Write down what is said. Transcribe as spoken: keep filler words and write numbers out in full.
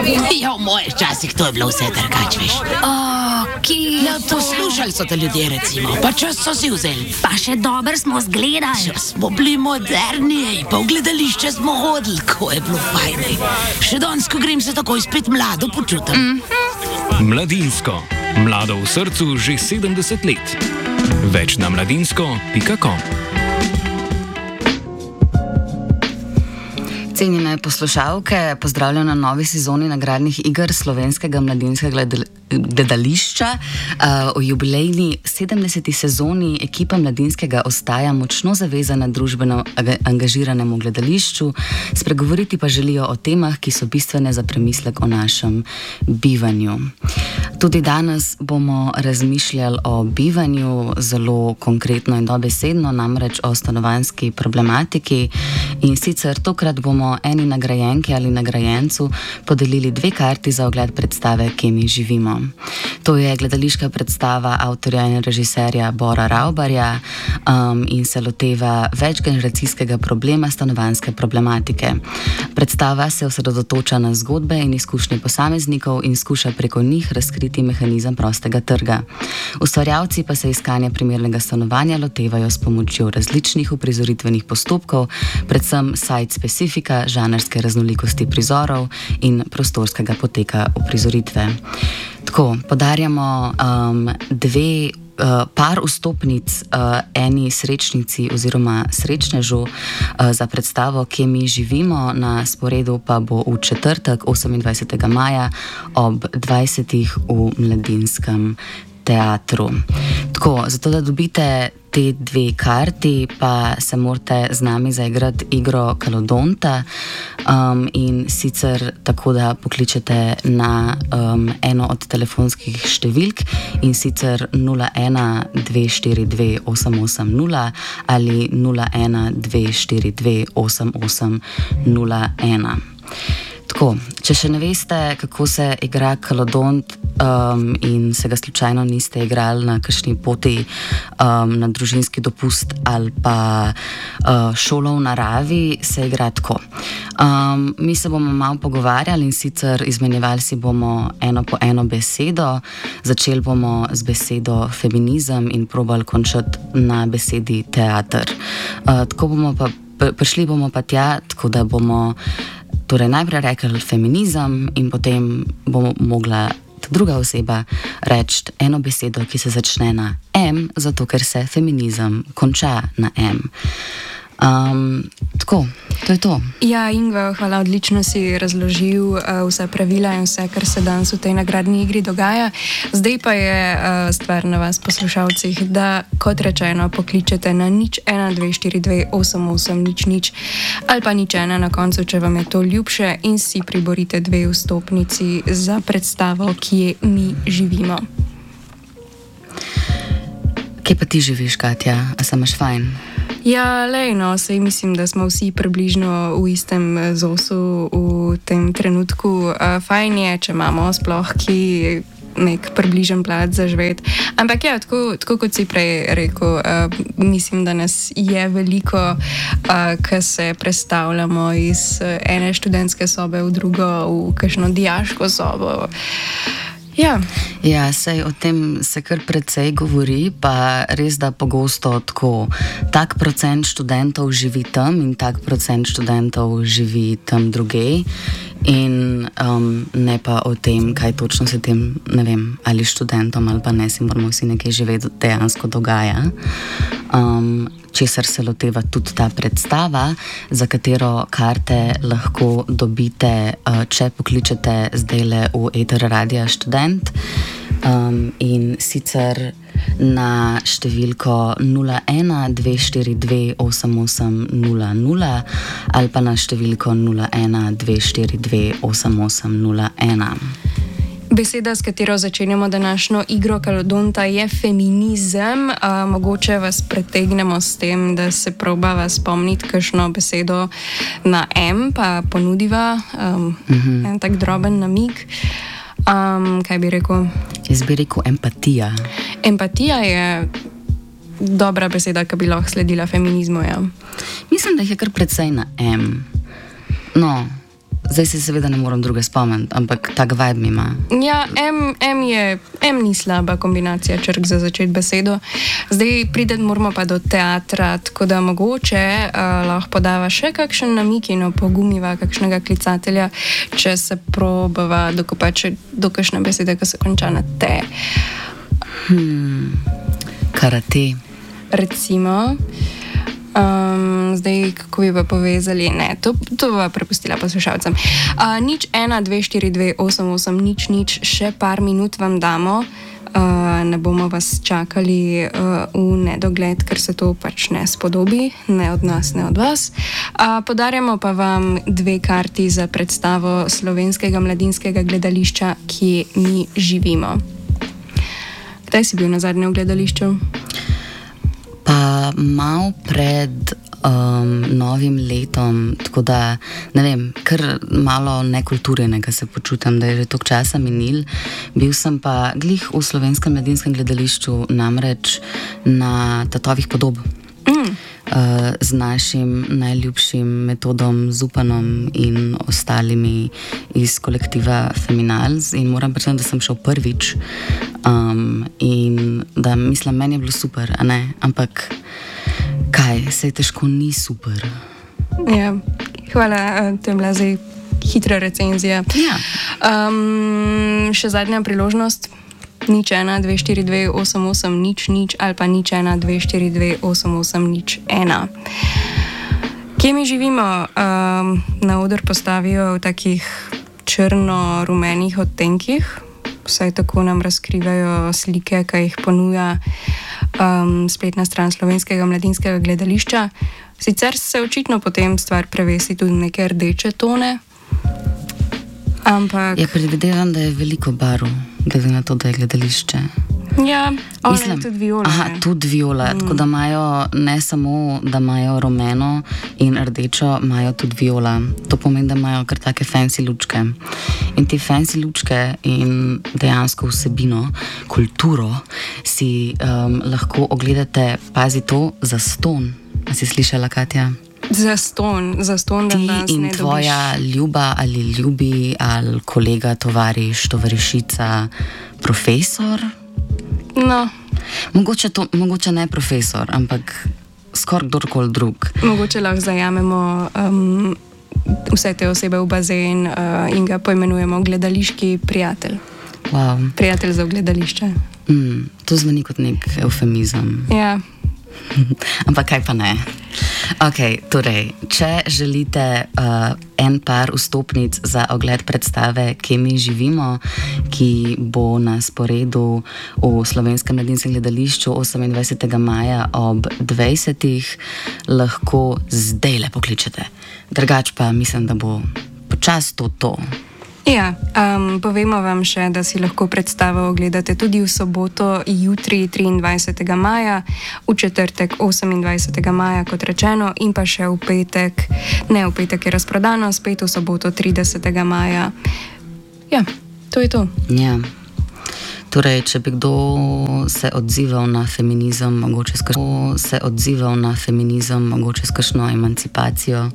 Ja, v mojih časih to je bilo vse drugače, veš. Ki... Ja, poslušali so te ljudje, recimo, pa čas so si vzeli. Pa še dobro smo zgledali. Ja, smo bili moderni, pa v gledališče smo hodili, ko je bilo fajn. Še danes, ko grem, se takoj spet mlado počutim. Mm-hmm. Mladinsko. Mlado v srcu že sedemdeset let. Več na mladinsko pika com. Cenjene poslušalke, pozdravljam na novi sezoni nagradnih iger Slovenskega mladinskega gledališča. Uh, v jubilejni sedemdeseti sezoni ekipa mladinskega ostaja močno zavezana družbeno angažiranemu gledališču, spregovoriti pa želijo o temah, ki so bistvene za premislek o našem bivanju. Tudi danes bomo razmišljali o bivanju, zelo konkretno in dobesedno, namreč o stanovanjski problematiki, in sicer tokrat bomo eni nagrajenki ali nagrajencu podelili dve karti za ogled predstave Kje mi živimo. To je gledališka predstava avtorja in režiserja Bora Ravbarja um, in se loteva večgeneracijskega problema stanovanjske problematike. Predstava se osredotoča na zgodbe in izkušnje posameznikov in skuša preko njih razkriti mehanizem prostega trga. Ustvarjalci pa se iskanja primernega stanovanja lotevajo s pomočjo različnih uprizoritvenih postopkov, predvsem site-specifika, žanrske raznolikosti prizorov in prostorskega poteka uprizoritve. Tako, podarjamo um, dve uh, par vstopnic uh, eni srečnici oziroma srečnežu uh, za predstavo Kje mi živimo, na sporedu pa bo v četrtek osemindvajsetega maja ob dvajsetih v Mladinskem teatru. Tako, zato da dobite te dve karti, pa se morate z nami zaigrati igro Kalodonta um, in sicer tako, da pokličete na um, eno od telefonskih številk, in sicer nula ena dve štiri dve osem osem nula ali nula ena dve štiri dve osem osem nula ena. Tako, če še ne veste, kako se igra Kalodont um, in se ga slučajno niste igrali na kakšni poti um, na družinski dopust ali pa uh, šolo v naravi, se igra tako. Um, mi se bomo malo pogovarjali in sicer izmenjevali si bomo eno po eno besedo. Začeli bomo z besedo feminizem in probali končati na besedi teater. Uh, tako bomo pa, prišli bomo pa tja, tako da bomo torej najprej rekli feminizem in potem bomo mogla druga oseba reči eno besedo, ki se začne na M, zato ker se feminizem konča na M. Um, tako, to je to. Ja, Inga, hvala, odlično si razložil uh, vse pravila in vse, kar se danes v tej nagradni igri dogaja. Zdaj pa je uh, stvar na vas, poslušalcih, da kot rečeno pokličete na nič ena dve štiri dve osem osem nič nič ali pa nič ena na koncu, če vam je to ljubše, in si priborite dve vstopnici za predstavo Kje mi živimo. Kje pa ti živiš, Katja? A se imaš fajn? Ja, lej, no, sej mislim, da smo vsi približno v istem zosu v tem trenutku. Uh, fajn je, če imamo sploh ki nek približen plat za živeti. Ampak ja, tako, tako kot si prej rekel, uh, mislim, da nas je veliko, uh, ki se prestavljamo iz ene študentske sobe v drugo, v kakšno dijaško sobo. Ja. Ja, sej o tem se kar precej govori, pa res, da pogosto tako tak procent študentov živi tam in tak procent študentov živi tam drugej, in um, ne pa o tem, kaj točno se tem, ne vem, ali študentom ali pa ne, si moramo vsi nekaj živeti, dejansko dogaja. Um, česar se loteva tudi ta predstava, za katero karte lahko dobite, uh, če pokličete zdajle v eter Radia Študent, um, in sicer na številko nula ena dve štiri dve osem osem nula nula ali pa na številko nula ena dve štiri dve osem osem nula ena. Beseda, s katero začenjamo današnjo igro Kalodonta, je feminizem. Uh, mogoče vas pretegnemo s tem, da se probava spomniti kakšno besedo na M, pa ponudiva um, uh-huh. en tak droben namig. Um, kaj bi rekel? Jaz bi rekel empatija. Empatija je dobra beseda, ki bi lahko sledila feminizmu, ja. Mislim, da jih je kar precej na M. No, Zdaj se seveda ne morem druge spomniti, ampak tak vibe mi ima. Ja, M, M je, M ni slaba kombinacija črk za začeti besedo. Zdaj prideti moramo pa do teatra, tako da mogoče uh, lahko podava še kakšen namik in opogumiva kakšnega klicatelja, če se probava dokopati do kakšne besede, ki se konča na te. Hmm, karate. Recimo. Um, zdaj, kako bi pa povezali, ne, to, to bi pa prepustila poslušalcem. Uh, nič ena, dve, štiri, dve, osem, osem, nič, nič, še par minut vam damo, uh, ne bomo vas čakali uh, v nedogled, ker se to pač ne spodobi, ne od nas, ne od vas. Uh, podarjamo pa vam dve karti za predstavo Slovenskega mladinskega gledališča, Kje mi živimo. Kdaj si bil na zadnje v gledališču? Pa malo pred um, novim letom, tako da ne vem, kar malo nekulturjenega se počutim, da je že toliko časa minil. Bil sem pa glih v Slovenskem mladinskem gledališču, namreč na Tatovih podob. Mm. Uh, z našim najljubšim Metodom Zupanom in ostalimi iz kolektiva Feminals, in moram reči, da sem šel prvič um, in da mislim, meni je bilo super, a ne, ampak kaj, se je težko, ni super. Ja, hvala, to je bila zdaj hitra recenzija. Ja. Um, še zadnja priložnost. Nič ena, dve, štiri, dve, osem, osem, nič, nič, ali pa nič ena, dve, štiri, dve, osem, osem, nič, ena. Kje mi živimo? Um, na oder postavijo v takih črno-rumenih odtenkih, vsaj tako nam razkrivajo slike, ki jih ponuja um, spletna stran Slovenskega mladinskega gledališča. Sicer se očitno potem stvar prevesi tudi v neke rdeče tone, ampak... Ja, predvidevam, da je veliko barv, glede na to, da je gledališče. Ja, on je tudi viola. Aha, tudi viola, mm. tako da imajo ne samo, da imajo rumeno in rdečo, imajo tudi viola. To pomeni, da imajo kar take fancy lučke. In te fancy lučke in dejansko vsebino, kulturo si um, lahko ogledate, pazi to, zaston. A si slišala, Katja? Zaston, zaston, da nas ne dobiš. Ti in tvoja ljuba ali ljubi, ali kolega, tovariš, tovarišica, profesor? No. Mogoče, to, mogoče ne profesor, ampak skoraj kdorkoli drug. Mogoče lahko zajamemo um, vse te osebe v bazen uh, in ga poimenujemo gledališki prijatelj. Wow. Prijatelj za gledališče. Mm, to zveni kot nek eufemizem. Ja. Ampak kaj pa ne? Ok, torej, če želite uh, en par vstopnic za ogled predstave Kje mi živimo, ki bo na sporedu v Slovenskem mladinskem gledališču osemindvajsetega maja ob dvajsetih, lahko zdaj le pokličete. Drugač pa mislim, da bo počas to to. Ja, um, povemo vam še, da si lahko predstavo ogledate tudi v soboto, jutri triindvajsetega maja, v četrtek osemindvajsetega maja, kot rečeno, in pa še v petek, ne v petek je razprodano, spet v soboto tridesetega maja. Ja, to je to. Ja. Torej, če bi kdo se odzival na feminizem, mogoče s kakšno, se odzival na feminizem, mogoče s kakšno emancipacijo.